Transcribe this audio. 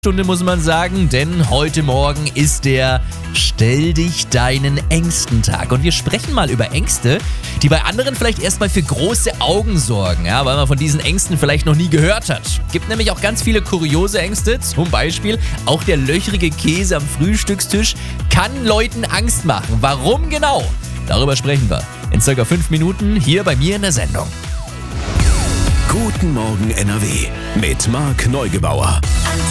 Stunde muss man sagen, denn heute Morgen ist der Stell dich deinen Ängsten Tag. Und wir sprechen mal über Ängste, die bei anderen vielleicht erstmal für große Augen sorgen, ja, weil man von diesen Ängsten vielleicht noch nie gehört hat. Gibt nämlich auch ganz viele kuriose Ängste, zum Beispiel auch der löchrige Käse am Frühstückstisch kann Leuten Angst machen. Warum genau? Darüber sprechen wir in ca. 5 Minuten hier bei mir in der Sendung. Guten Morgen NRW mit Marc Neugebauer.